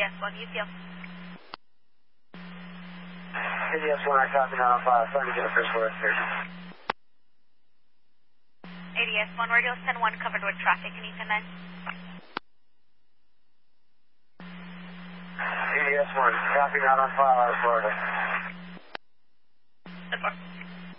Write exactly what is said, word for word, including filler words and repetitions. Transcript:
S one, you feel. A D S one, I copy now on file. Starting to get a first floor station. A D S one, radio ten one covered with traffic. Can you send that? A D S one, copy now on file out of Florida.